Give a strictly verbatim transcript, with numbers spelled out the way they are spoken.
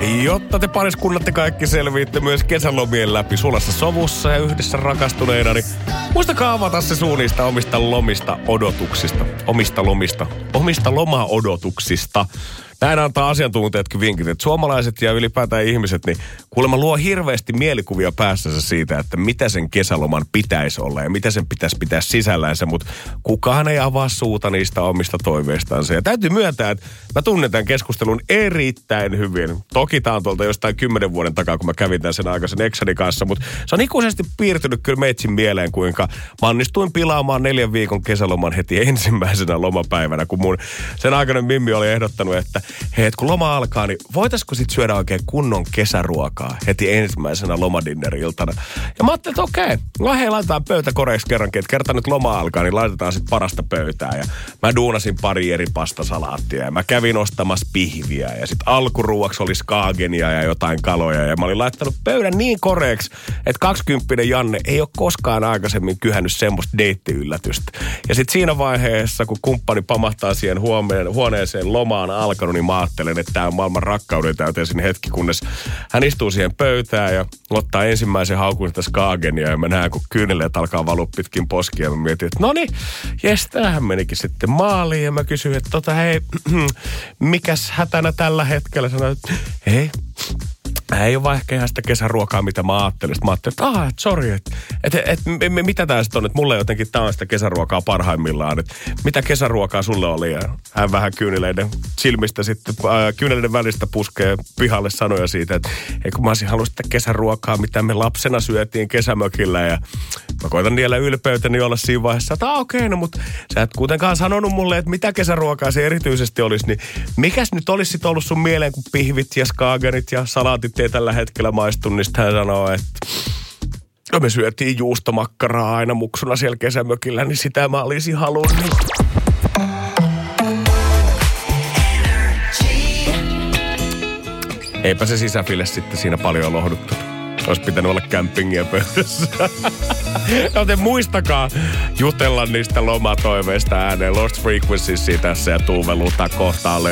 Jotta te pariskunnat te kaikki selviitte myös kesälomien läpi sulassa sovussa ja yhdessä rakastuneina, niin muistakaa avata se suu niistä omista lomista odotuksista. Omista lomista. Omista loma-odotuksista. Näin antaa asiantuntijatkin vinkit, että suomalaiset ja ylipäätään ihmiset, niin kuulemma luo hirveästi mielikuvia päässänsä siitä, että mitä sen kesäloman pitäisi olla ja mitä sen pitäisi pitää sisällänsä, mutta kukaan ei avaa suuta niistä omista toiveistansa. Ja täytyy myöntää, että mä tunnen tämän keskustelun erittäin hyvin. Toki tää on tuolta jostain kymmenen vuoden takaa, kun mä kävin tämän sen aikaisen eksani kanssa, mutta se on ikuisesti piirtynyt kyllä meitsin mieleen, kuinka mä onnistuin pilaamaan neljän viikon kesäloman heti ensimmäisenä lomapäivänä, kun mun sen aikainen Mimmi oli ehdottanut, että hei, kun loma alkaa, niin voitaisko sit syödä oikein kunnon kesäruokaa heti ensimmäisenä lomadinner-iltana? Ja mä ajattelin, että okei, no hei, laitetaan pöytä koreiksi kerrankin, että kerta nyt loma alkaa, niin laitetaan sit parasta pöytää. Ja mä duunasin pari eri pastasalaattia ja mä kävin ostamassa pihviä ja sit alkuruuaksi oli skaagenia ja jotain kaloja. Ja mä olin laittanut pöydän niin koreiksi, että kaksikymppinen Janne ei ole koskaan aikaisemmin kyhännyt semmoista deittiyllätystä. Ja sit siinä vaiheessa, kun kumppani pamahtaa siihen huoneen, huoneeseen lomaan alkanut, niin mä ajattelen, että tämä on maailman rakkauden täyteisin hetki, kunnes hän istuu siihen pöytään ja ottaa ensimmäisen haukun sitä skaagenia ja mä näen, kun kyyneleet alkaa valua pitkin poskia ja mä mietin, että no niin, jes, tämähän menikin sitten maaliin ja mä kysyin, että tota hei, mikäs hätänä tällä hetkellä? Sanoin, että hei, ei ole vaan ehkä ihan sitä kesäruokaa, mitä mä ajattelin. Sitten mä ajattelin, että aah, et sori, että et, et, et, mitä tää sitten on, että mulle jotenkin tää on sitä kesäruokaa parhaimmillaan. Että mitä kesäruokaa sulle oli? Ja hän vähän kyyneleiden silmistä sitten, äh, kyyneleiden välistä puskee pihalle sanoja siitä, että ei kun mä olisin halunnut sitä kesäruokaa, mitä me lapsena syötiin kesämökillä. Ja mä koitan niellä ylpeyteni olla siinä vaiheessa, että okei, okay, no mutta sä et kuitenkaan sanonut mulle, että mitä kesäruokaa se erityisesti olisi. Niin mikäs nyt olisi sit ollut sun mieleen, kun pihvit ja skaagenit ja salaatit ei tällä hetkellä maistu, niin hän sanoo, että no me syötiin juustomakkaraa aina muksuna siellä kesämökillä, niin sitä mä olisin halunnut. Eipä se sisäfille sitten siinä paljon lohduttanut. Olisi pitänyt olla campingia pöydässä. Joten muistakaa jutella niistä lomatoiveista ääneen. Lost Frequencies tässä ja Tuuve Luta kohtaa löytyy.